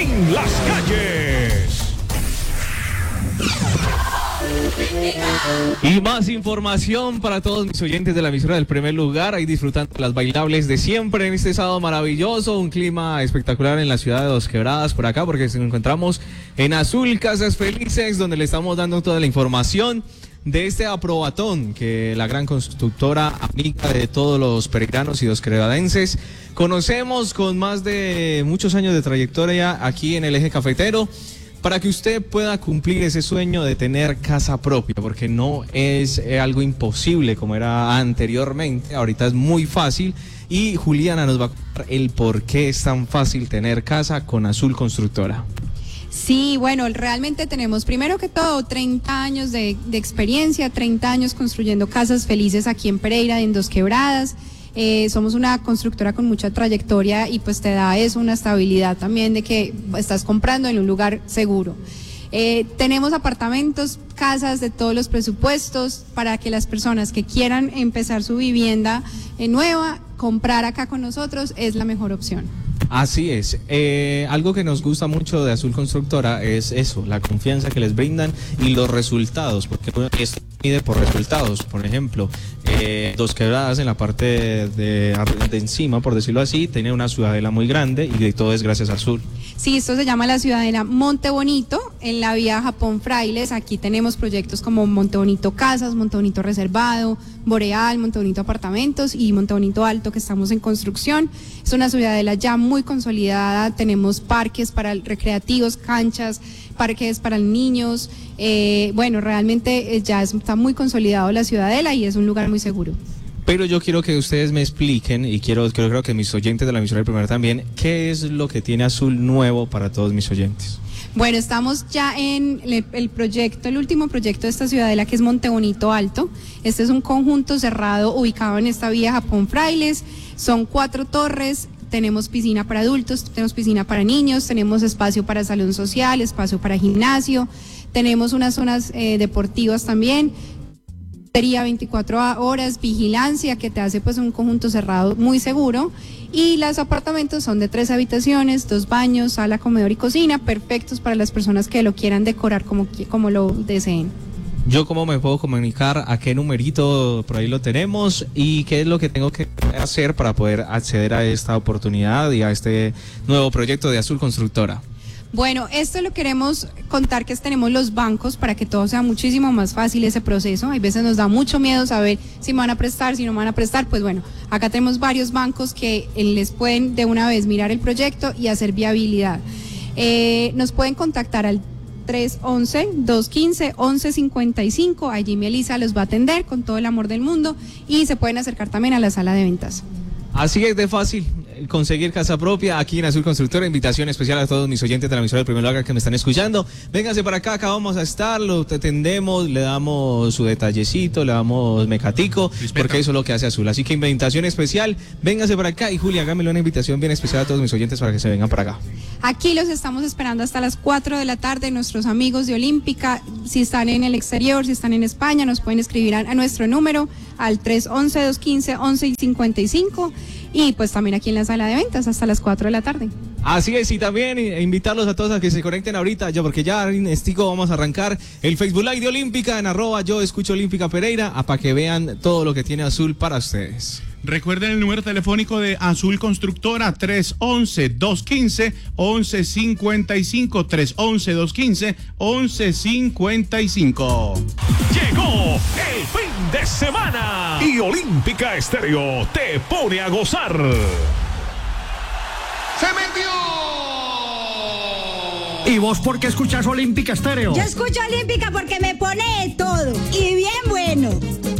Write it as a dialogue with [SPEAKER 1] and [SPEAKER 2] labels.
[SPEAKER 1] en las calles.
[SPEAKER 2] Y más información para todos mis oyentes de la emisora del Primer Lugar, ahí disfrutando las bailables de siempre en este sábado maravilloso, un clima espectacular en la ciudad de Dos Quebradas por acá, porque nos encontramos en Azul Casas Felices, donde le estamos dando toda la información de este aprobatón que la gran constructora, amiga de todos los peregrinos y dosquebradenses, conocemos con más de muchos años de trayectoria aquí en el eje cafetero, para que usted pueda cumplir ese sueño de tener casa propia, porque no es algo imposible como era anteriormente, ahorita es muy fácil, y Juliana nos va a contar el por qué es tan fácil tener casa con Azul Constructora.
[SPEAKER 3] Sí, bueno, realmente tenemos primero que todo 30 años de experiencia, 30 años construyendo casas felices aquí en Pereira, en Dos Quebradas. Somos una constructora con mucha trayectoria y pues te da eso, una estabilidad también de que estás comprando en un lugar seguro. Tenemos apartamentos, casas de todos los presupuestos para que las personas que quieran empezar su vivienda nueva, comprar acá con nosotros es la mejor opción.
[SPEAKER 2] Así es, algo que nos gusta mucho de Azul Constructora es eso, la confianza que les brindan y los resultados, porque esto mide por resultados. Por ejemplo, Dos Quebradas en la parte de encima, por decirlo así, tiene una ciudadela muy grande y de todo es gracias a Azul.
[SPEAKER 3] Sí, esto se llama la ciudadela Monte Bonito, en la vía Japón Frailes. Aquí tenemos proyectos como Monte Bonito Casas, Monte Bonito Reservado, Boreal, Monte Bonito Apartamentos y Monte Bonito Alto, que estamos en construcción. Es una ciudadela ya muy consolidada, tenemos parques para recreativos, canchas, parques para niños. Bueno, realmente ya está muy consolidado la ciudadela y es un lugar muy seguro.
[SPEAKER 2] Pero yo quiero que ustedes me expliquen, y creo que mis oyentes de la emisora del Primer también, ¿qué es lo que tiene Azul nuevo para todos mis oyentes?
[SPEAKER 3] Bueno, estamos ya en el último proyecto de esta ciudadela, que es Monte Bonito Alto. Este es un conjunto cerrado ubicado en esta vía Japón Frailes. Son 4 torres, tenemos piscina para adultos, tenemos piscina para niños, tenemos espacio para salón social, espacio para gimnasio, tenemos unas zonas deportivas también. 24 horas, vigilancia, que te hace pues un conjunto cerrado muy seguro, y los apartamentos son de 3 habitaciones, 2 baños, sala, comedor y cocina, perfectos para las personas que lo quieran decorar como lo deseen.
[SPEAKER 2] ¿Yo cómo me puedo comunicar? ¿A qué numerito por ahí lo tenemos? ¿Y qué es lo que tengo que hacer para poder acceder a esta oportunidad y a este nuevo proyecto de Azul Constructora?
[SPEAKER 3] Bueno, esto lo queremos contar, que tenemos los bancos para que todo sea muchísimo más fácil ese proceso. Hay veces nos da mucho miedo saber si me van a prestar, si no me van a prestar. Pues bueno, acá tenemos varios bancos que les pueden de una vez mirar el proyecto y hacer viabilidad. Nos pueden contactar al 311-215-1155, allí Melissa los va a atender con todo el amor del mundo, y se pueden acercar también a la sala de ventas.
[SPEAKER 2] Así es de fácil conseguir casa propia aquí en Azul Constructora. Invitación especial a todos mis oyentes de la emisora del Primer Lugar que me están escuchando. Vénganse para acá, acá vamos a estar, lo atendemos, le damos su detallecito, le damos mecatico, porque eso es lo que hace Azul. Así que invitación especial, vénganse para acá, y Julia, hágamelo una invitación bien especial a todos mis oyentes para que se vengan para acá.
[SPEAKER 3] Aquí los estamos esperando hasta las 4 de la tarde, nuestros amigos de Olímpica. Si están en el exterior, si están en España, nos pueden escribir a nuestro número, al 311-215-1155, y pues también aquí en la sala de ventas hasta las 4 de la tarde.
[SPEAKER 2] Así es, y también invitarlos a todos a que se conecten ahorita, porque ya en estico vamos a arrancar el Facebook Live de Olímpica en @YoEscuchoOlímpica Pereira, para que vean todo lo que tiene Azul para ustedes.
[SPEAKER 1] Recuerden el número telefónico de Azul Constructora, 311-215-1155, 311-215-1155. Llegó el fin de semana y Olímpica Estéreo te pone a gozar.
[SPEAKER 4] ¡Se metió!
[SPEAKER 5] ¿Y vos por qué escuchás Olímpica Estéreo?
[SPEAKER 6] Yo escucho Olímpica porque me pone de todo y bien bueno.